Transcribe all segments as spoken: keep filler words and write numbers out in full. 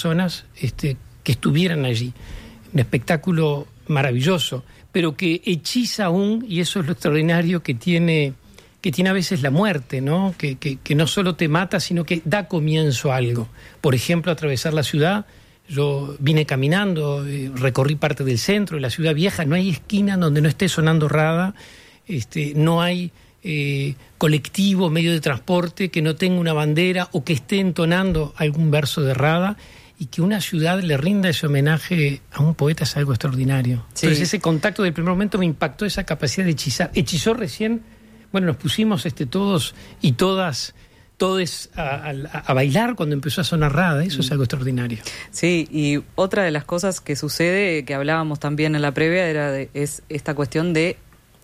personas este, que estuvieran allí. Un espectáculo maravilloso, pero que hechiza aún, y eso es lo extraordinario que tiene, que tiene a veces la muerte, ¿no? Que, que, que no solo te mata, sino que da comienzo a algo. Por ejemplo, atravesar la ciudad. Yo vine caminando, eh, recorrí parte del centro de la ciudad vieja, no hay esquina donde no esté sonando Rada, este, no hay eh, colectivo, medio de transporte que no tenga una bandera o que esté entonando algún verso de Rada, y que una ciudad le rinda ese homenaje a un poeta es algo extraordinario. Sí. Entonces ese contacto del primer momento me impactó, esa capacidad de hechizar. Hechizó recién, bueno, nos pusimos este, todos y todas... todos a, a, a bailar cuando empezó a sonar Rada, eso es algo extraordinario. Sí, y otra de las cosas que sucede, que hablábamos también en la previa, era de, es esta cuestión de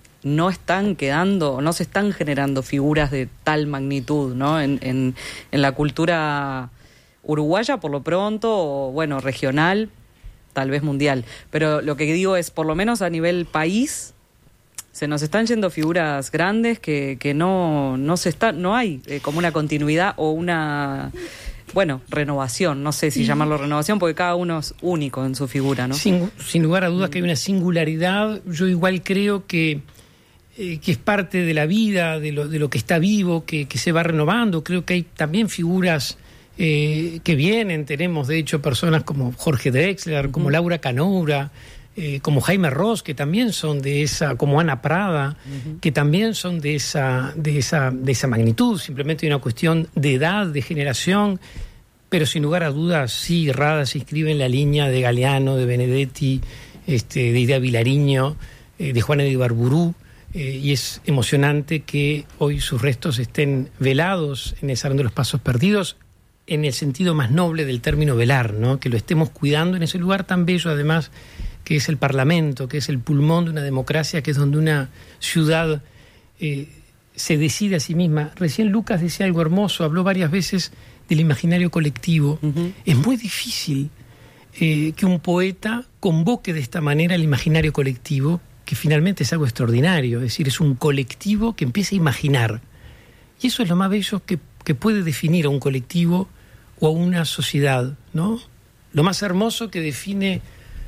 no están quedando, no se están generando figuras de tal magnitud, ¿no? En, en, en la cultura uruguaya, por lo pronto, o bueno, regional, tal vez mundial. Pero lo que digo es, por lo menos a nivel país, se nos están yendo figuras grandes que, que no, no se está, no hay eh, como una continuidad o una, bueno, renovación, no sé si llamarlo renovación, porque cada uno es único en su figura, ¿no? Sin, sin lugar a dudas que hay una singularidad. Yo igual creo que, eh, que es parte de la vida, de lo, de lo que está vivo, que, que se va renovando. Creo que hay también figuras eh, que vienen, tenemos de hecho personas como Jorge Drexler, uh-huh. como Laura Canoura, Eh, como Jaime Ross, que también son de esa, como Ana Prada, uh-huh. que también son de esa, de esa, de esa magnitud. Simplemente hay una cuestión de edad, de generación, pero sin lugar a dudas, sí, Rada se inscribe en la línea de Galeano, de Benedetti, este, de Idea Vilariño, eh, de Juana de Ibarburú, eh, y es emocionante que hoy sus restos estén velados en el Salón de los Pasos Perdidos, en el sentido más noble del término velar, ¿no? Que lo estemos cuidando en ese lugar tan bello, además, que es el Parlamento, que es el pulmón de una democracia, que es donde una ciudad eh, se decide a sí misma. Recién Lucas decía algo hermoso, habló varias veces del imaginario colectivo. Uh-huh. Es muy difícil eh, que un poeta convoque de esta manera el imaginario colectivo, que finalmente es algo extraordinario, es decir, es un colectivo que empieza a imaginar. Y eso es lo más bello que, que puede definir a un colectivo o a una sociedad, ¿no? Lo más hermoso que define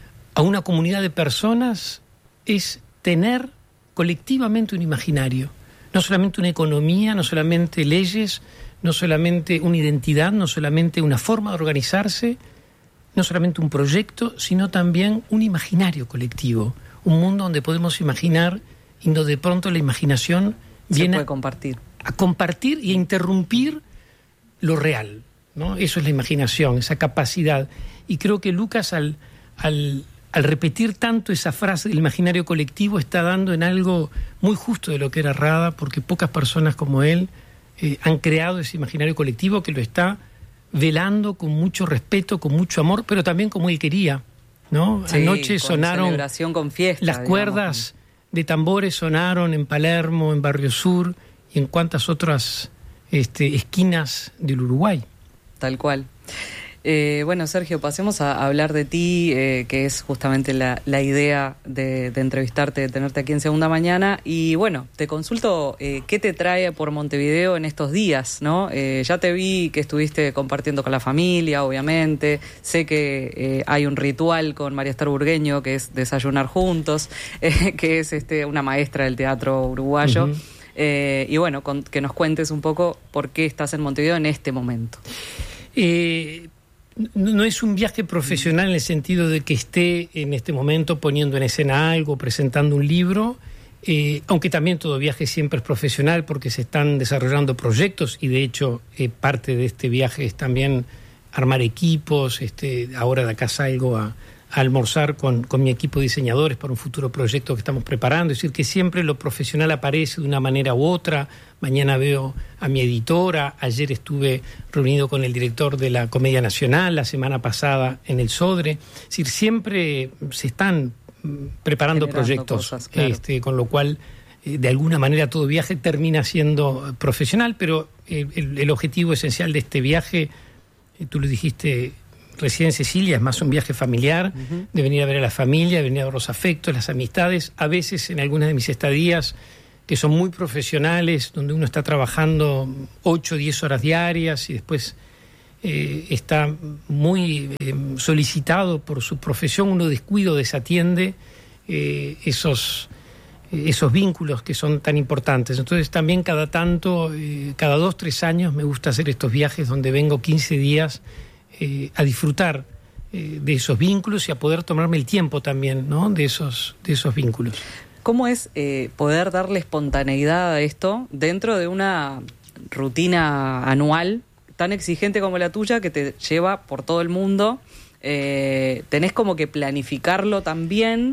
a una comunidad de personas es tener colectivamente un imaginario, no solamente una economía, no solamente leyes, no solamente una identidad, no solamente una forma de organizarse, no solamente un proyecto, sino también un imaginario colectivo, un mundo donde podemos imaginar y donde de pronto la imaginación viene Se puede compartir. a compartir y a interrumpir lo real, ¿no? Eso es la imaginación, esa capacidad. Y creo que Lucas al, al Al repetir tanto esa frase del imaginario colectivo, está dando en algo muy justo de lo que era Rada, porque pocas personas como él eh, han creado ese imaginario colectivo que lo está velando con mucho respeto, con mucho amor, pero también como él quería, ¿no? Sí, Anoche con sonaron celebración, con fiesta, las digamos. cuerdas de tambores sonaron en Palermo, en Barrio Sur y en cuantas otras este, esquinas del Uruguay. Tal cual. Eh, bueno, Sergio, pasemos a hablar de ti, eh, que es justamente la, la idea de, de entrevistarte, de tenerte aquí en Segunda Mañana. Y bueno, te consulto eh, qué te trae por Montevideo en estos días, ¿no? Eh, ya te vi que estuviste compartiendo con la familia, obviamente. Sé que eh, hay un ritual con María Esther Burgueño, que es desayunar juntos, eh, que es este, una maestra del teatro uruguayo. Uh-huh. Eh, y bueno, con, que nos cuentes un poco por qué estás en Montevideo en este momento. Eh... No es un viaje profesional en el sentido de que esté en este momento poniendo en escena algo, presentando un libro, eh, aunque también todo viaje siempre es profesional porque se están desarrollando proyectos y de hecho eh, parte de este viaje es también armar equipos. Este, ahora de acá salgo a, a almorzar con, con mi equipo de diseñadores para un futuro proyecto que estamos preparando. Es decir, que siempre lo profesional aparece de una manera u otra. Mañana veo a mi editora, ayer estuve reunido con el director de la Comedia Nacional, la semana pasada en el Sodre. Es decir, siempre se están preparando Generando proyectos, cosas, claro. este, con lo cual, eh, de alguna manera, todo viaje termina siendo profesional, pero eh, el, el objetivo esencial de este viaje, eh, tú lo dijiste recién, Cecilia, es más un viaje familiar, uh-huh. de venir a ver a la familia, de venir a ver los afectos, las amistades. A veces, en algunas de mis estadías, que son muy profesionales, donde uno está trabajando ocho o diez horas diarias y después eh, está muy eh, solicitado por su profesión, uno descuido desatiende eh, esos, eh, esos vínculos que son tan importantes. Entonces también cada tanto, eh, cada dos, tres años me gusta hacer estos viajes donde vengo quince días eh, a disfrutar eh, de esos vínculos y a poder tomarme el tiempo también, ¿no?, de esos, de esos vínculos. ¿Cómo es eh, poder darle espontaneidad a esto dentro de una rutina anual tan exigente como la tuya, que te lleva por todo el mundo? Eh, tenés como que planificarlo también.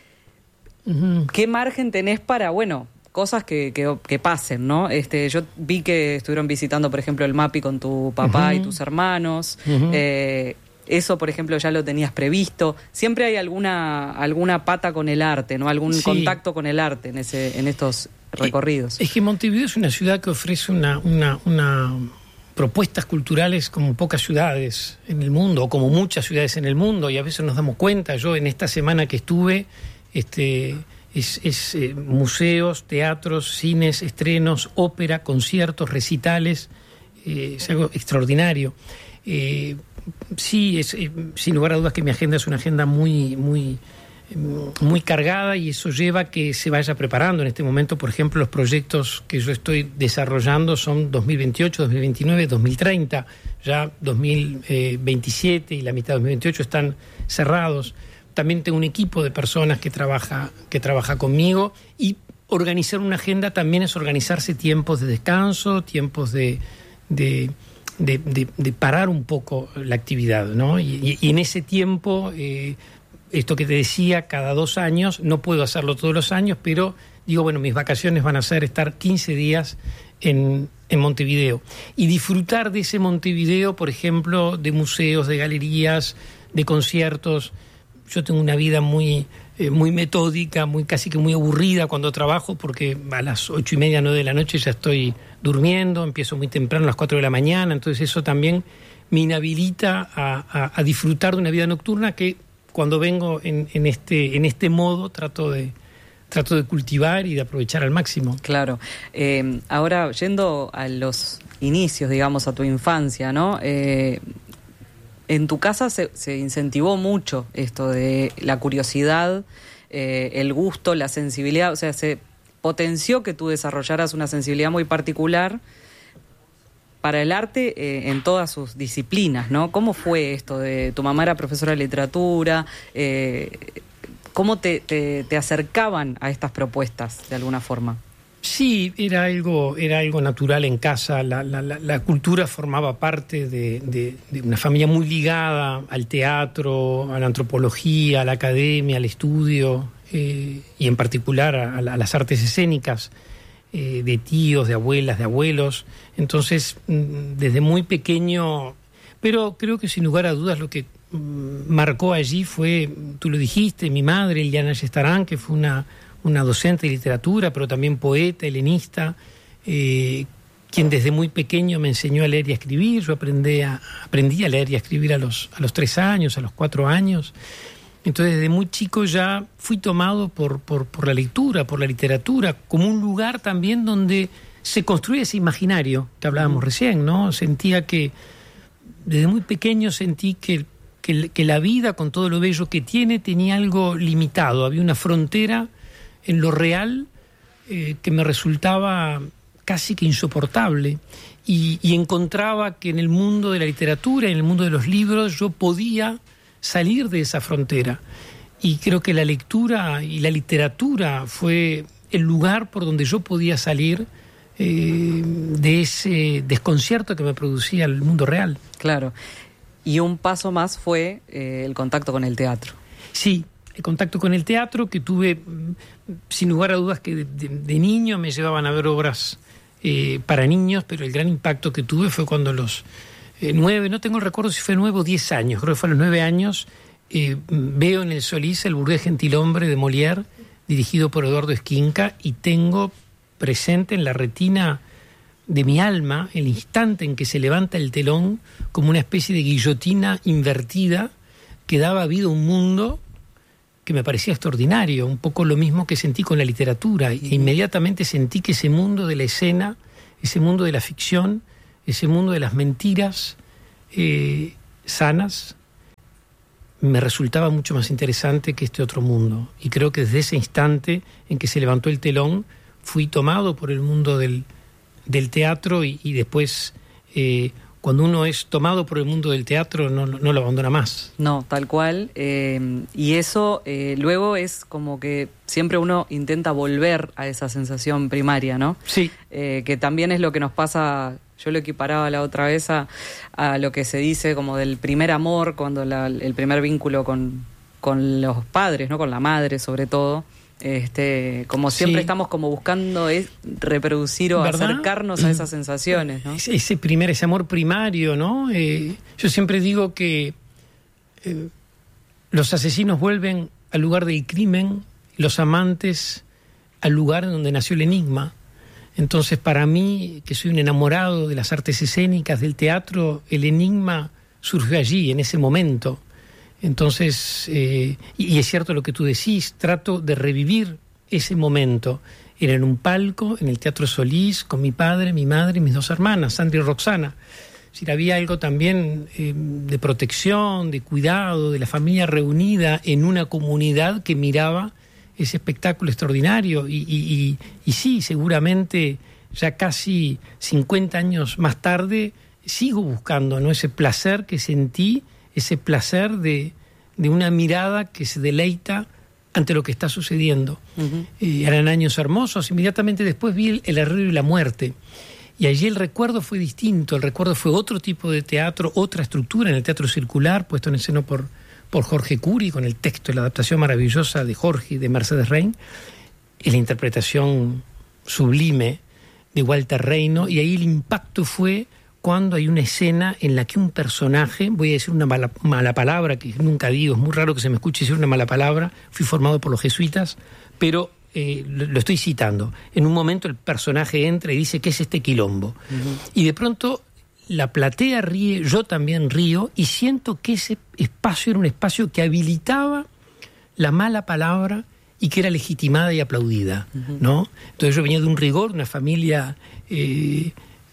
Uh-huh. ¿Qué margen tenés para, bueno, cosas que, que, que pasen, ¿no? Este, yo vi que estuvieron visitando, por ejemplo, el MAPI con tu papá uh-huh. y tus hermanos. Uh-huh. Eh, Eso, por ejemplo, ya lo tenías previsto. Siempre hay alguna alguna pata con el arte, ¿no? Algún sí. contacto con el arte en ese en estos recorridos. Es que Montevideo es una ciudad que ofrece una, una, una propuestas culturales como pocas ciudades en el mundo, o como muchas ciudades en el mundo, y a veces nos damos cuenta. Yo en esta semana que estuve, este, es, es eh, museos, teatros, cines, estrenos, ópera, conciertos, recitales, eh, es algo extraordinario. Eh, sí, es, eh, sin lugar a dudas que mi agenda es una agenda muy, muy, muy cargada, y eso lleva a que se vaya preparando. En este momento, por ejemplo, los proyectos que yo estoy desarrollando son dos mil veintiocho, dos mil veintinueve, dos mil treinta, ya dos mil veintisiete y la mitad de dos mil veintiocho están cerrados. También tengo un equipo de personas que trabaja, que trabaja conmigo, y organizar una agenda también es organizarse tiempos de descanso, tiempos de... de De, de, de parar un poco la actividad, ¿no? Y, y en ese tiempo, eh, esto que te decía, cada dos años, no puedo hacerlo todos los años, pero digo, bueno, mis vacaciones van a ser estar quince días en, en Montevideo. Y disfrutar de ese Montevideo, por ejemplo, de museos, de galerías, de conciertos. Yo tengo una vida muy... Eh, muy metódica, muy casi que muy aburrida cuando trabajo, porque a las ocho y media, nueve de la noche ya estoy durmiendo, empiezo muy temprano, a las cuatro de la mañana, entonces eso también me inhabilita a, a, a disfrutar de una vida nocturna que cuando vengo en, en, este, en este modo trato de, trato de cultivar y de aprovechar al máximo. Claro. Eh, ahora, yendo a los inicios, digamos, a tu infancia, ¿no? Eh, En tu casa se, se incentivó mucho esto de la curiosidad, eh, el gusto, la sensibilidad, o sea, se potenció que tú desarrollaras una sensibilidad muy particular para el arte eh, en todas sus disciplinas, ¿no? ¿Cómo fue esto de tu mamá era profesora de literatura? Eh, ¿Cómo te, te, te acercaban a estas propuestas de alguna forma? Sí, era algo, era algo natural en casa. La, la, la, la cultura formaba parte de, de, de una familia muy ligada al teatro, a la antropología, a la academia, al estudio, eh, y en particular a, a las artes escénicas, eh, de tíos, de abuelas, de abuelos. Entonces, desde muy pequeño, pero creo que sin lugar a dudas lo que marcó allí fue, tú lo dijiste, mi madre, Eliana Yestarán, que fue una... una docente de literatura, pero también poeta, helenista, eh, quien desde muy pequeño me enseñó a leer y a escribir. Yo aprendí a, aprendí a leer y a escribir a los, a los tres años, a los cuatro años. Entonces, desde muy chico ya fui tomado por, por, por la lectura, por la literatura, como un lugar también donde se construye ese imaginario que hablábamos recién, ¿no? Sentía que, desde muy pequeño sentí que, que, que la vida, con todo lo bello que tiene, tenía algo limitado. Había una frontera en lo real eh, que me resultaba casi que insoportable, y, y encontraba que en el mundo de la literatura, en el mundo de los libros, yo podía salir de esa frontera, y creo que la lectura y la literatura fue el lugar por donde yo podía salir eh, de ese desconcierto que me producía el mundo real. Claro, y un paso más fue eh, el contacto con el teatro. Sí, el contacto con el teatro, que tuve, sin lugar a dudas, que de, de, de niño me llevaban a ver obras eh, para niños, pero el gran impacto que tuve fue cuando a los eh, nueve, no tengo el recuerdo si fue nueve o diez años, creo que fue a los nueve años, eh, veo en el Solís el Burgués Gentilhombre de Molière, dirigido por Eduardo Esquinca, y tengo presente en la retina de mi alma el instante en que se levanta el telón como una especie de guillotina invertida que daba vida a un mundo que me parecía extraordinario, un poco lo mismo que sentí con la literatura, e inmediatamente sentí que ese mundo de la escena, ese mundo de la ficción, ese mundo de las mentiras, eh, sanas, me resultaba mucho más interesante que este otro mundo. Y creo que desde ese instante en que se levantó el telón, fui tomado por el mundo del, del teatro y, y después, eh, cuando uno es tomado por el mundo del teatro, no, no, no lo abandona más. No, tal cual. Eh, y eso eh, luego es como que siempre uno intenta volver a esa sensación primaria, ¿no? Sí. Eh, que también es lo que nos pasa. Yo lo equiparaba la otra vez a, a lo que se dice como del primer amor, cuando la, el primer vínculo con, con los padres, ¿no? Con la madre sobre todo. Este, como siempre sí. Estamos como buscando es reproducir o ¿verdad? Acercarnos a esas sensaciones, ¿no? Ese, ese primer, ese amor primario, ¿no? Eh, yo siempre digo que eh, los asesinos vuelven al lugar del crimen, los amantes al lugar en donde nació el enigma. Entonces, para mí, que soy un enamorado de las artes escénicas, del teatro, el enigma surgió allí, en ese momento. Entonces, eh, y, y es cierto lo que tú decís, trato de revivir ese momento. Era en un palco, en el Teatro Solís, con mi padre, mi madre y mis dos hermanas, Sandra y Roxana. Es decir, había algo también eh, de protección, de cuidado, de la familia reunida en una comunidad que miraba ese espectáculo extraordinario. Y, y, y, y sí, seguramente ya casi cincuenta años más tarde sigo buscando, ¿no? Ese placer que sentí, ese placer de, de una mirada que se deleita ante lo que está sucediendo. Uh-huh. Eh, eran años hermosos. Inmediatamente después vi el, el Herrero y la muerte. Y allí el recuerdo fue distinto. El recuerdo fue otro tipo de teatro, otra estructura en el teatro circular, puesto en escena por, por Jorge Curi, con el texto y la adaptación maravillosa de Jorge y de Mercedes Rein, y la interpretación sublime de Walter Reino. Y ahí el impacto fue cuando hay una escena en la que un personaje, voy a decir una mala, mala palabra, que nunca digo, es muy raro que se me escuche decir una mala palabra, fui formado por los jesuitas, pero eh, lo, lo estoy citando. En un momento el personaje entra y dice, ¿qué es este quilombo? Uh-huh. Y de pronto la platea ríe, yo también río, y siento que ese espacio era un espacio que habilitaba la mala palabra y que era legitimada y aplaudida, uh-huh. ¿no? Entonces yo venía de un rigor, una familia Eh,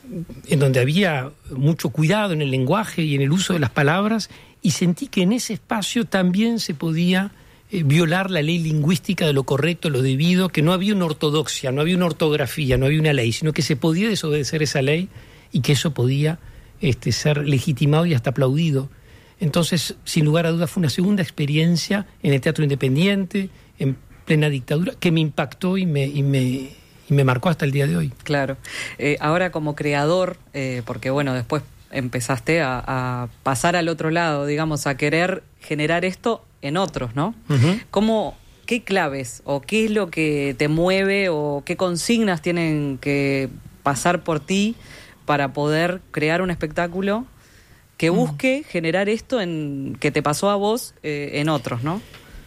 en donde había mucho cuidado en el lenguaje y en el uso de las palabras, y sentí que en ese espacio también se podía eh, violar la ley lingüística de lo correcto, lo debido, que no había una ortodoxia, no había una ortografía, no había una ley, sino que se podía desobedecer esa ley y que eso podía este, ser legitimado y hasta aplaudido. Entonces, sin lugar a dudas, fue una segunda experiencia en el teatro independiente, en plena dictadura, que me impactó y me... Y me Y me marcó hasta el día de hoy. Claro. Eh, ahora como creador, eh, porque bueno, después empezaste a, a pasar al otro lado, digamos, a querer generar esto en otros, ¿no? Uh-huh. ¿Cómo, qué claves o qué es lo que te mueve o qué consignas tienen que pasar por ti para poder crear un espectáculo que busque uh-huh. generar esto en que te pasó a vos eh, en otros, ¿no?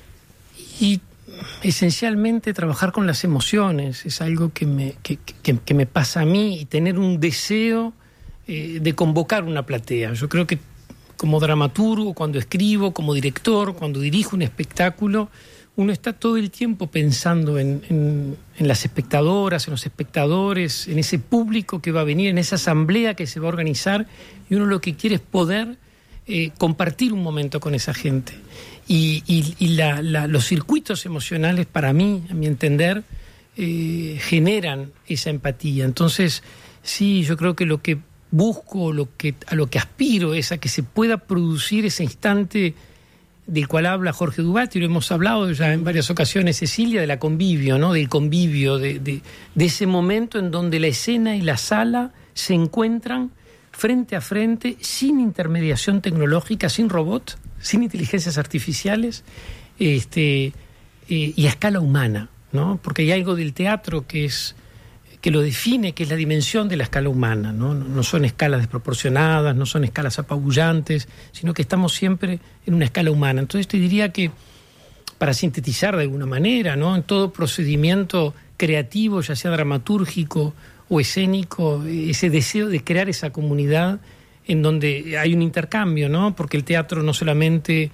Y esencialmente trabajar con las emociones es algo que me, que, que, que me pasa a mí, y tener un deseo eh, de convocar una platea. Yo creo que como dramaturgo, cuando escribo, como director, cuando dirijo un espectáculo, uno está todo el tiempo pensando en, en, en las espectadoras, en los espectadores, en ese público que va a venir, en esa asamblea que se va a organizar, y uno lo que quiere es poder eh, compartir un momento con esa gente. Y, y, y la, la, los circuitos emocionales, para mí, a mi entender, eh, generan esa empatía. Entonces, sí, yo creo que lo que busco, lo que, a lo que aspiro es a que se pueda producir ese instante del cual habla Jorge Dubat, y lo hemos hablado ya en varias ocasiones, Cecilia, de la convivio, ¿no? Del convivio, de, de, de ese momento en donde la escena y la sala se encuentran frente a frente, sin intermediación tecnológica, sin robot, sin inteligencias artificiales, este, eh, y a escala humana, ¿no? Porque hay algo del teatro que es que lo define, que es la dimensión de la escala humana, ¿no? No son escalas desproporcionadas, no son escalas apabullantes, sino que estamos siempre en una escala humana. Entonces te diría que, para sintetizar de alguna manera, ¿no? En todo procedimiento creativo, ya sea dramatúrgico o escénico, ese deseo de crear esa comunidad en donde hay un intercambio, ¿no? Porque el teatro no solamente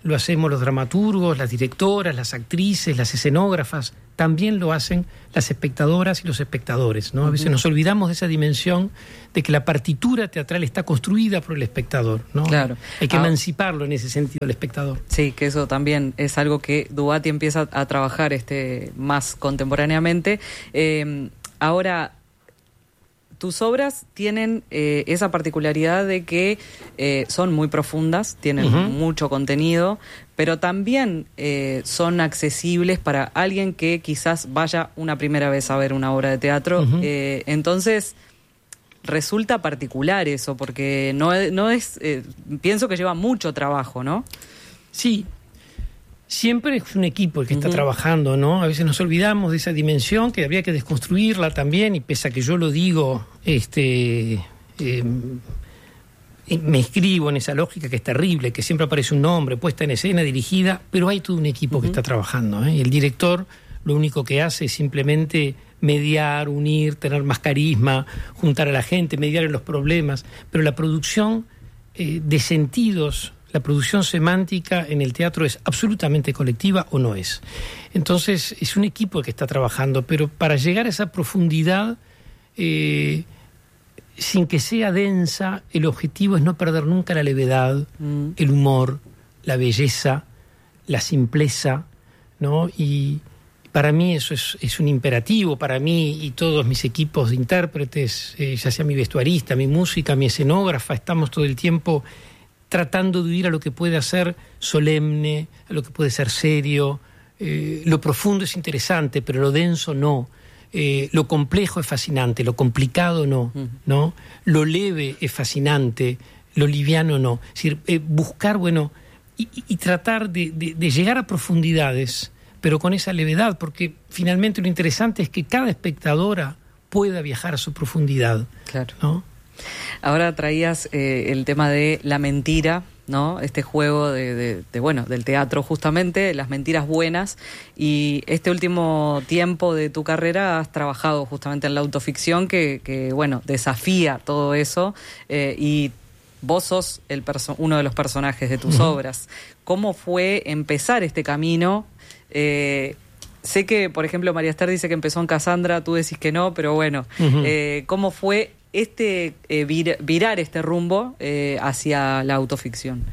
lo hacemos los dramaturgos, las directoras, las actrices, las escenógrafas, también lo hacen las espectadoras y los espectadores, ¿no? A veces nos olvidamos de esa dimensión de que la partitura teatral está construida por el espectador, ¿no? Claro. Hay que ah, emanciparlo en ese sentido al espectador. Sí, que eso también es algo que Dubati empieza a trabajar este más contemporáneamente. Eh, ahora, tus obras tienen eh, esa particularidad de que eh, son muy profundas, tienen uh-huh. mucho contenido, pero también eh, son accesibles para alguien que quizás vaya una primera vez a ver una obra de teatro. Uh-huh. Eh, entonces, resulta particular eso, porque no, no es... Eh, pienso que lleva mucho trabajo, ¿no? Sí. Siempre es un equipo el que está uh-huh. trabajando, ¿no? A veces nos olvidamos de esa dimensión que habría que desconstruirla también, y pese a que yo lo digo, este, eh, me escribo en esa lógica que es terrible, que siempre aparece un nombre, puesta en escena, dirigida, pero hay todo un equipo uh-huh. que está trabajando, ¿eh? Y el director lo único que hace es simplemente mediar, unir, tener más carisma, juntar a la gente, mediar en los problemas, pero la producción eh, de sentidos, la producción semántica en el teatro es absolutamente colectiva o no es. Entonces es un equipo el que está trabajando, pero para llegar a esa profundidad, eh, sin que sea densa, el objetivo es no perder nunca la levedad, mm. el humor, la belleza, la simpleza, ¿no? Y para mí eso es, es un imperativo, para mí y todos mis equipos de intérpretes, eh, ya sea mi vestuarista, mi música, mi escenógrafa, estamos todo el tiempo tratando de ir a lo que puede ser solemne, a lo que puede ser serio. Eh, lo profundo es interesante, pero lo denso no. Eh, lo complejo es fascinante, lo complicado no, uh-huh. ¿no? Lo leve es fascinante, lo liviano no. Es decir, eh, buscar, bueno, y, y tratar de, de, de llegar a profundidades, pero con esa levedad, porque finalmente lo interesante es que cada espectadora pueda viajar a su profundidad. Claro. ¿No? Ahora traías eh, el tema de la mentira, ¿no? Este juego de, de, de, bueno, del teatro justamente, las mentiras buenas, y este último tiempo de tu carrera has trabajado justamente en la autoficción que, que bueno, desafía todo eso, eh, y vos sos el perso- uno de los personajes de tus uh-huh. obras. ¿Cómo fue empezar este camino? Eh, sé que, por ejemplo, María Esther dice que empezó en Cassandra, tú decís que no, pero bueno, uh-huh. eh, ¿cómo fue este eh, vir, virar este rumbo eh, hacia la autoficción?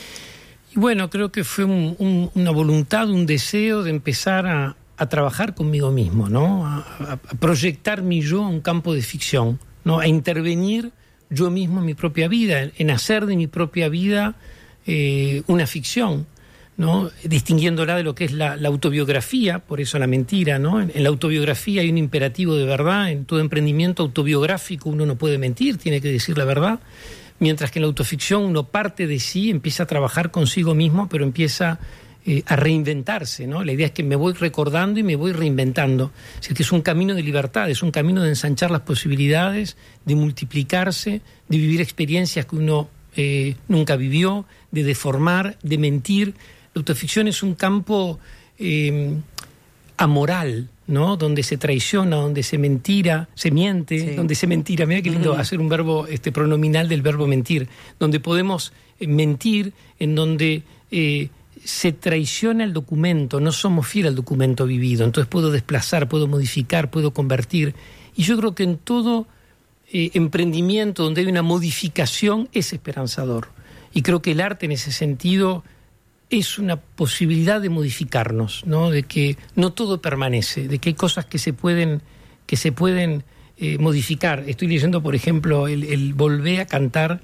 Y bueno, creo que fue un, un, una voluntad, un deseo de empezar a, a trabajar conmigo mismo, ¿no? A, a, a proyectar mi yo a un campo de ficción, ¿no? A intervenir yo mismo en mi propia vida, en, en hacer de mi propia vida eh, una ficción, ¿no? Distinguiéndola de lo que es la, la autobiografía, por eso la mentira, ¿no? En, en la autobiografía hay un imperativo de verdad, en todo emprendimiento autobiográfico uno no puede mentir, tiene que decir la verdad, mientras que en la autoficción uno parte de sí, empieza a trabajar consigo mismo, pero empieza eh, a reinventarse, ¿no? La idea es que me voy recordando y me voy reinventando, es decir, que es un camino de libertad, es un camino de ensanchar las posibilidades, de multiplicarse, de vivir experiencias que uno eh, nunca vivió, de deformar, de mentir. La autoficción es un campo eh, amoral, ¿no? Donde se traiciona, donde se mentira, se miente, sí. donde se mentira. Mira qué lindo uh-huh. hacer un verbo este, pronominal del verbo mentir, donde podemos eh, mentir, en donde eh, se traiciona el documento, no somos fieles al documento vivido, entonces puedo desplazar, puedo modificar, puedo convertir. Y yo creo que en todo eh, emprendimiento donde hay una modificación es esperanzador. Y creo que el arte en ese sentido es una posibilidad de modificarnos, ¿no? De que no todo permanece, de que hay cosas que se pueden, que se pueden eh, modificar. Estoy leyendo, por ejemplo, el, el Volvé a cantar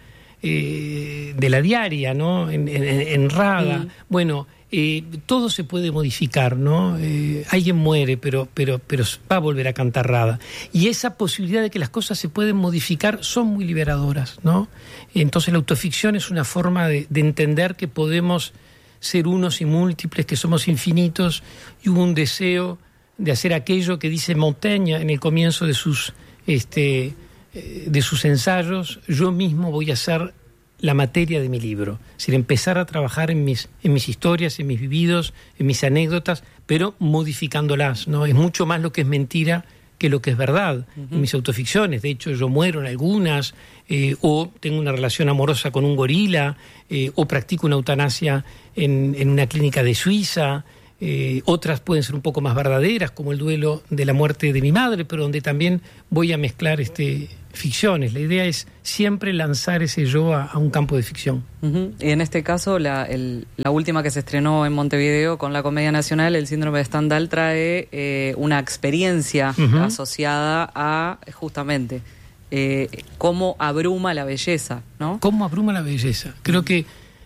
eh, de la diaria, ¿no? En, en, en Rada. Sí. Bueno, eh, todo se puede modificar, ¿no? Eh, alguien muere, pero, pero, pero va a volver a cantar Rada. Y esa posibilidad de que las cosas se pueden modificar son muy liberadoras, ¿no? Entonces la autoficción es una forma de, de entender que podemos ser unos y múltiples, que somos infinitos, y hubo un deseo de hacer aquello que dice Montaigne en el comienzo de sus, este, de sus ensayos: yo mismo voy a ser la materia de mi libro. Es decir, empezar a trabajar en mis, en mis historias, en mis vividos, en mis anécdotas, pero modificándolas, ¿no? Es mucho más lo que es mentira que lo que es verdad. Uh-huh. En mis autoficciones, de hecho yo muero en algunas, eh, o tengo una relación amorosa con un gorila, eh, o practico una eutanasia en, en una clínica de Suiza. Eh, otras pueden ser un poco más verdaderas, como el duelo de la muerte de mi madre, pero donde también voy a mezclar este, ficciones. La idea es siempre lanzar ese yo a, a un campo de ficción. Uh-huh. Y en este caso, la, el, la última que se estrenó en Montevideo con la Comedia Nacional, El síndrome de Stendhal, trae eh, una experiencia uh-huh. asociada a, justamente, eh, cómo abruma la belleza, ¿no? ¿Cómo abruma la belleza? Creo que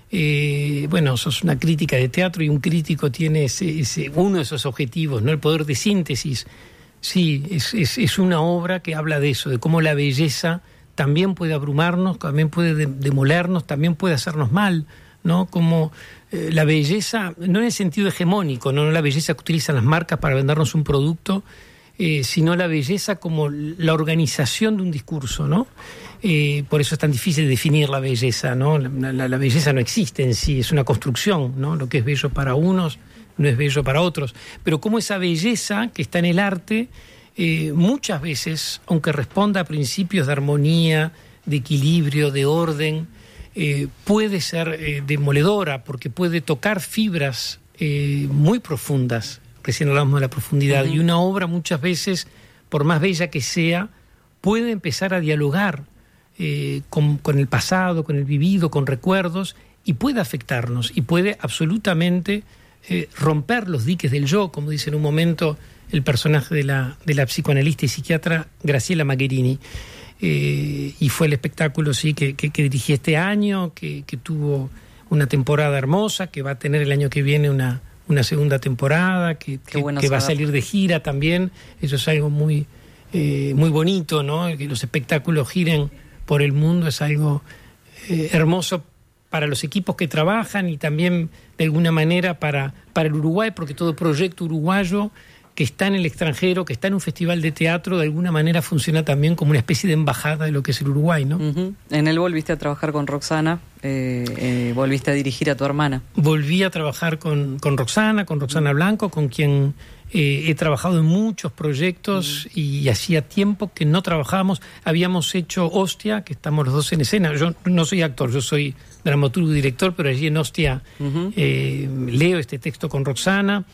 Eh, bueno, sos una crítica de teatro y un crítico tiene ese, ese, uno de esos objetivos, ¿no? El poder de síntesis. Sí, es, es, es una obra que habla de eso, de cómo la belleza también puede abrumarnos, también puede de, demolernos, también puede hacernos mal, ¿no? Como eh, la belleza, no en el sentido hegemónico, no, no la belleza que utilizan las marcas para vendernos un producto, eh, sino la belleza como la organización de un discurso, ¿no? Eh, por eso es tan difícil definir la belleza, ¿no? La, la, la belleza no existe en sí, es una construcción, ¿no? Lo que es bello para unos no es bello para otros. Pero como esa belleza que está en el arte, eh, muchas veces, aunque responda a principios de armonía, de equilibrio, de orden, eh, puede ser eh, demoledora, porque puede tocar fibras eh, muy profundas. Recién hablamos de la profundidad. Uh-huh. Y una obra muchas veces, por más bella que sea, puede empezar a dialogar Eh, con, con el pasado, con el vivido, con recuerdos, y puede afectarnos, y puede absolutamente eh, romper los diques del yo, como dice en un momento el personaje de la, de la psicoanalista y psiquiatra Graciela Magherini. Eh, y fue el espectáculo sí que, que, que dirigí este año, que, que tuvo una temporada hermosa, que va a tener el año que viene una, una segunda temporada, que, que, bueno que va a salir de gira también. Eso es algo muy, eh, muy bonito, ¿no? Que los espectáculos giren por el mundo es algo eh, hermoso para los equipos que trabajan y también de alguna manera para, para el Uruguay, porque todo proyecto uruguayo que está en el extranjero, que está en un festival de teatro, de alguna manera funciona también como una especie de embajada de lo que es el Uruguay, ¿no? Uh-huh. En él volviste a trabajar con Roxana, eh, eh, volviste a dirigir a tu hermana. Volví a trabajar con, con Roxana, con Roxana Blanco, con quien eh, he trabajado en muchos proyectos uh-huh. y hacía tiempo que no trabajábamos. Habíamos hecho Hostia, que estamos los dos en escena. Yo no soy actor, yo soy dramaturgo y director, pero allí en Hostia uh-huh. eh, leo este texto con Roxana.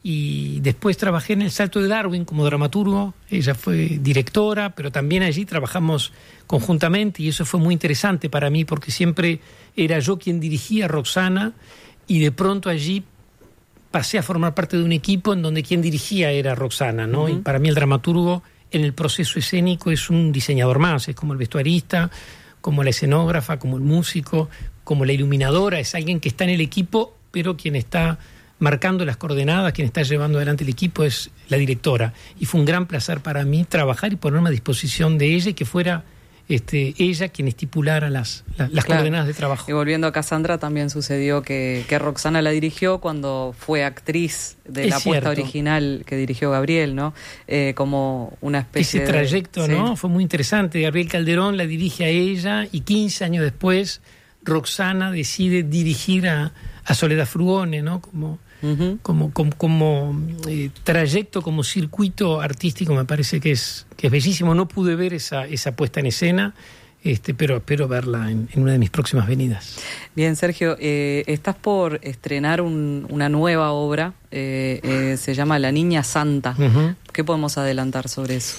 Y después trabajé en El Salto de Darwin como dramaturgo. Ella fue directora, pero también allí trabajamos conjuntamente y eso fue muy interesante para mí porque siempre era yo quien dirigía a Roxana y de pronto allí pasé a formar parte de un equipo en donde quien dirigía era Roxana, ¿no? Uh-huh. Y para mí el dramaturgo en el proceso escénico es un diseñador más, es como el vestuarista, como la escenógrafa, como el músico, como la iluminadora, es alguien que está en el equipo, pero quien está marcando las coordenadas, quien está llevando adelante el equipo es la directora. Y fue un gran placer para mí trabajar y ponerme a disposición de ella y que fuera este, ella quien estipulara las, las, las claro. coordenadas de trabajo. Y volviendo a Cassandra, también sucedió que, que Roxana la dirigió cuando fue actriz de es la apuesta original que dirigió Gabriel, ¿no? Eh, como una especie Ese trayecto, de... ¿no? Sí. Fue muy interesante. Gabriel Calderón la dirige a ella y quince años después Roxana decide dirigir a, a Soledad Frugone, ¿no? Como... Uh-huh. como, como, como eh, trayecto, como circuito artístico, me parece que es, que es bellísimo. No pude ver esa, esa puesta en escena, este, pero espero verla en, en una de mis próximas venidas. Bien, Sergio, eh, estás por estrenar un, una nueva obra, eh, eh, se llama La Niña Santa. Uh-huh. ¿Qué podemos adelantar sobre eso?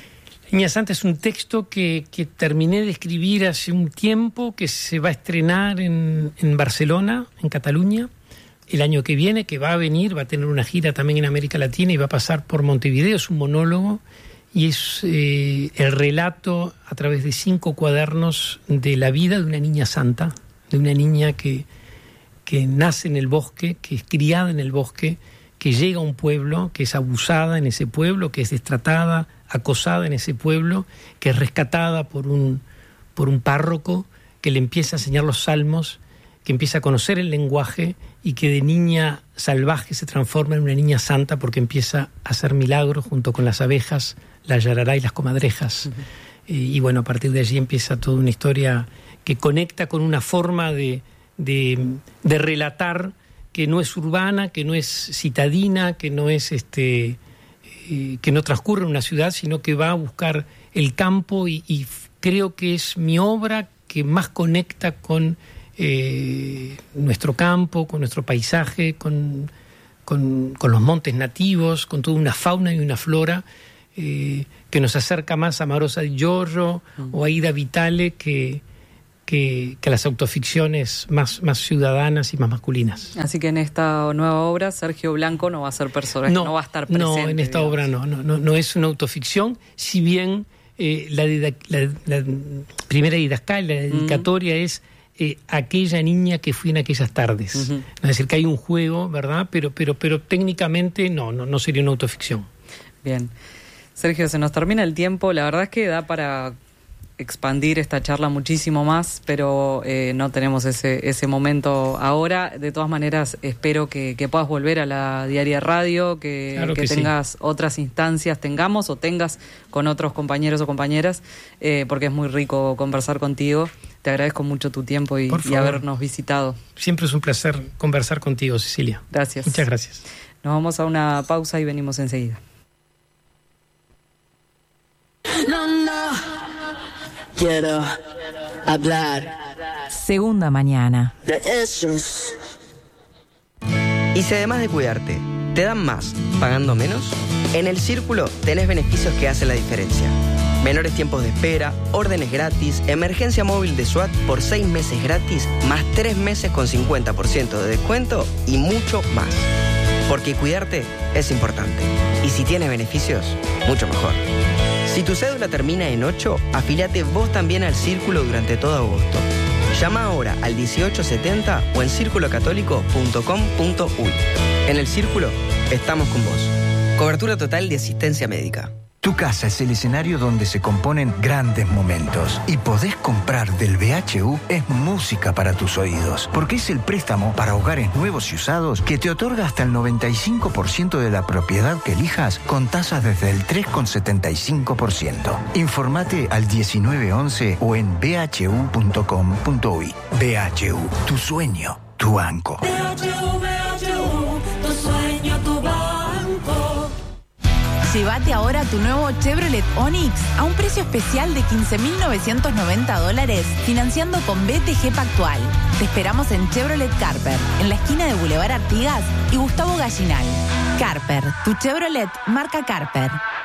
La Niña Santa es un texto que, que terminé de escribir hace un tiempo, que se va a estrenar en, en Barcelona, en Cataluña, el año que viene, que va a venir, va a tener una gira también en América Latina y va a pasar por Montevideo. Es un monólogo y es eh, el relato a través de cinco cuadernos de la vida de una niña santa, de una niña que, que nace en el bosque, que es criada en el bosque, que llega a un pueblo, que es abusada en ese pueblo, que es destratada, acosada en ese pueblo, que es rescatada por un, por un párroco que le empieza a enseñar los salmos, que empieza a conocer el lenguaje y que de niña salvaje se transforma en una niña santa porque empieza a hacer milagros junto con las abejas, la yarará y las comadrejas. Uh-huh. Eh, y bueno, a partir de allí empieza toda una historia que conecta con una forma de, de, de relatar que no es urbana, que no es citadina, que no es este eh, que no transcurre en una ciudad, sino que va a buscar el campo y, y creo que es mi obra que más conecta con eh, nuestro campo, con nuestro paisaje, con, con, con los montes nativos, con toda una fauna y una flora eh, que nos acerca más a Marosa Di Giorgio mm. o a Ida Vitale que, que, que a las autoficciones más, más ciudadanas y más masculinas. Así que en esta nueva obra Sergio Blanco no va a ser personaje, no, no va a estar presente. No, en esta digamos. obra no, no, no, no es una autoficción, si bien eh, la, la, la primera didascalia, la dedicatoria mm. es eh, aquella niña que fui en aquellas tardes. Uh-huh. Es decir, que hay un juego, ¿verdad? Pero, pero, pero técnicamente no, no, no sería una autoficción. Bien. Sergio, se nos termina el tiempo. La verdad es que da para expandir esta charla muchísimo más, pero eh, no tenemos ese, ese momento ahora. De todas maneras, espero que, que puedas volver a la Diaria Radio, que, claro que, que tengas sí. otras instancias, tengamos o tengas con otros compañeros o compañeras, eh, porque es muy rico conversar contigo. Te agradezco mucho tu tiempo y, y habernos visitado. Siempre es un placer conversar contigo, Cecilia. Gracias. Muchas gracias. Nos vamos a una pausa y venimos enseguida. No, no, quiero hablar. Segunda mañana. De esos. Y si además de cuidarte, te dan más, pagando menos, en El Círculo tenés beneficios que hacen la diferencia. Menores tiempos de espera, órdenes gratis, emergencia móvil de SWAT por seis meses gratis, más tres meses con cincuenta por ciento de descuento y mucho más. Porque cuidarte es importante. Y si tiene beneficios, mucho mejor. Si tu cédula termina en ocho, afíliate vos también al Círculo durante todo agosto. Llama ahora al dieciocho setenta o en círculo católico punto com punto uy. En El Círculo estamos con vos. Cobertura total de asistencia médica. Tu casa es el escenario donde se componen grandes momentos y podés comprar del B H U es música para tus oídos, porque es el préstamo para hogares nuevos y usados que te otorga hasta el noventa y cinco por ciento de la propiedad que elijas con tasas desde el tres coma setenta y cinco por ciento. Informate al diecinueve once o en b h u punto com punto uy. B H U, tu sueño, tu banco. B H U, B H U, tu sueño, tu banco. Llévate ahora tu nuevo Chevrolet Onix a un precio especial de quince mil novecientos noventa dólares, financiando con B T G Pactual. Te esperamos en Chevrolet Carper, en la esquina de Boulevard Artigas y Gustavo Gallinal. Carper, tu Chevrolet marca Carper.